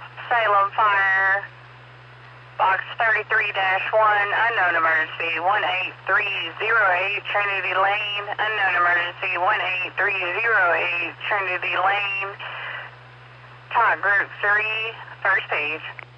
Salem Fire, Box 33-1, unknown emergency, 18308 Trinity Lane, unknown emergency, 18308 Trinity Lane, talk group 3, first page.